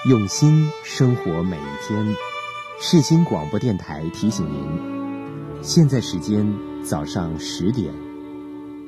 用心生活每一天。世新广播电台提醒您，现在时间早上10点。